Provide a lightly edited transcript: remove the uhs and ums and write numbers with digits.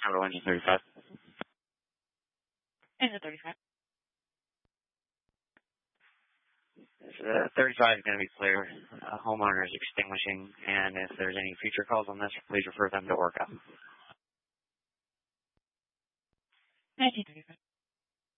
Total engine 35. Engine 35. 35 is going to be clear. Homeowner is extinguishing, and if there's any future calls on this, please refer them to ORCA. 1935.